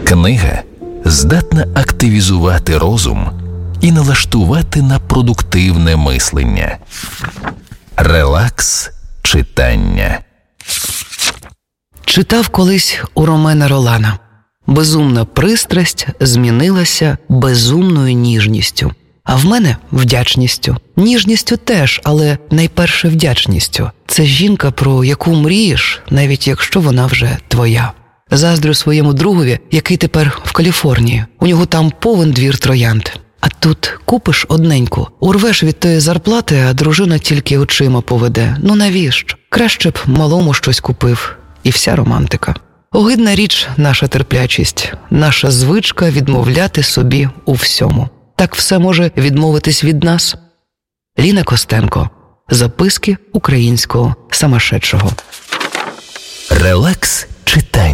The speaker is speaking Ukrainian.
Книга здатна активізувати розум і налаштувати на продуктивне мислення. Релакс читання. Читав колись у Ромена Ролана. Безумна пристрасть змінилася безумною ніжністю. А в мене – вдячністю. Ніжністю теж, але найперше вдячністю. Це жінка, про яку мрієш, навіть якщо вона вже твоя. Заздрю своєму другові, який тепер в Каліфорнії. У нього там повен двір троянд. А тут купиш одненьку, урвеш від тої зарплати, а дружина тільки очима поведе. Ну навіщо? Краще б малому щось купив. І вся романтика. Огидна річ наша терплячість, наша звичка відмовляти собі у всьому. Так все може відмовитись від нас. Ліна Костенко. Записки українського самошедшого. Релакс читання.